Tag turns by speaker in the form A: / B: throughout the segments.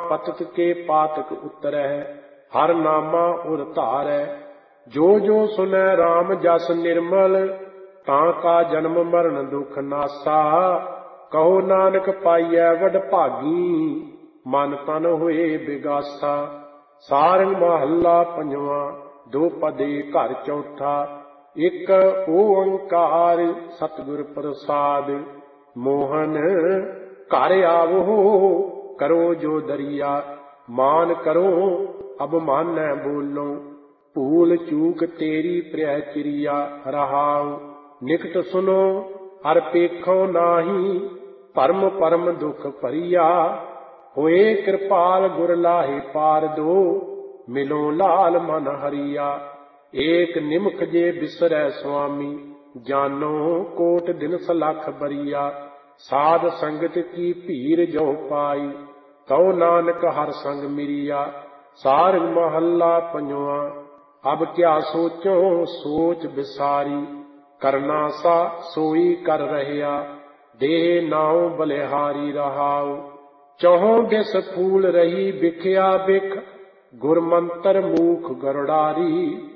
A: पतत के पातक उतरै, हर नामा उर धारै। जो जो सुनै राम जस निर्मल, तां का जन्म मरण दुख नासा। कहो नानक पाइयै वड भागी, मन तन होए बिगासा। सारंग महला पंजवा, दो पदे घर चौथा। एक ओंकार सतगुर प्रसाद, मोहन घर आवो करो जो दरिया। मान करो अब मानै बोलो, भूल चूक तेरी प्रिय चिरिया। रहाओ निकट सुनो हर पेखो नाही, परम परम दुख भरिया। होए कृपाल गुर लाहे पार दो, मिलो लाल मन हरिया। एक निमख जे बिसरै स्वामी, जानो कोट दिन सलख बरिया। साध संगत की भीर जो पाई, कहो नानक हर संग मिरिया। सारंग महला पंजवा, अब क्या सोचो सोच बिसारी। करना सा सोई कर रहया, देह नाव बलिहारी। रहाओ चौहों दिस फूल रही बिखया बिख, गुरमंत्र मूख गरुड़ारी।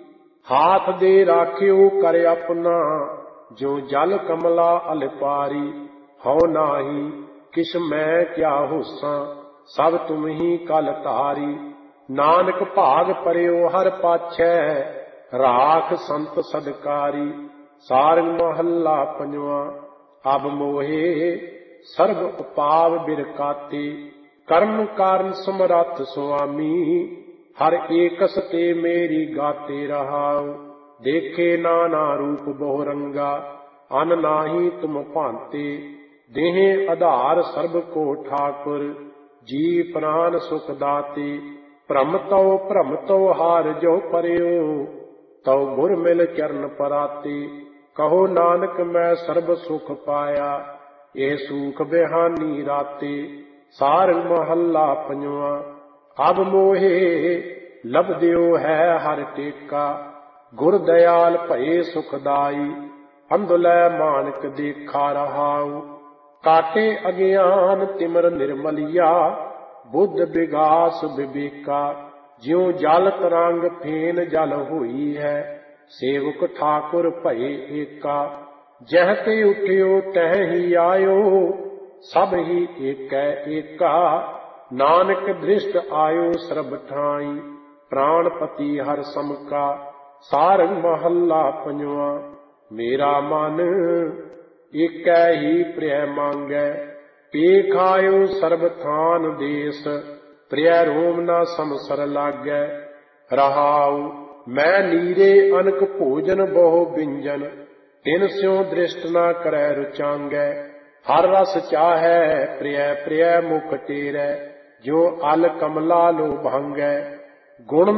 A: हाथ दे राख्यो कर अपना, जो जल कमला अलिपारी। हौ नाही किस मैं क्या होसां, सब तुम ही कल धारी। नानक भाग परयो हर पाछै, राख संत सदकारी। सारंग महला पंजवा, अब मोहे सर्व उपाव बिरकाते। कर्म कारण समरथ स्वामी, हर एकस ते मेरी गाते। रहाओ देखे नाना रूप बहु रंगा, अन नाही तुम भांते। देह आधार सर्ब को ठाकुर, जी प्राण सुख दाते। भ्रम तो हार जो परयो, तव गुर मिल चरण पराते। कहो नानक मैं सर्ब सुख पाया, ये सुख बिहानी राते। सारंग महला पंजवा, अब मोहे लभदियो है हर टेका। गुर दयाल भये सुखदाई, अंधुलै मानक देखा। रहाऊ काटे अज्ञान तिमर निर्मलिया, बुद्ध विगास विवेका। ज्यों जल तरंग फेन जल हुई है, सेवक ठाकुर भये एका। जह ते उठियो तह ही आयो, सब ही एकै एका। नानक दृष्ट आयो सर्ब ठाई, प्राणपति हर समका। सारंग महला पंजवा, मेरा मन एकै ही प्रिय मांगै। पेख आयो सर्ब थान देश, प्रिय रोम ना समसर लागै। रहाऊ मैं नीरे अनक भोजन बहु व्यंजन, तिन स्यों दृष्ट ना करै रुचांगै। हर रस चाहै प्रिय प्रिय मुख तेरै, जो अल कमला लो भांगै। गुण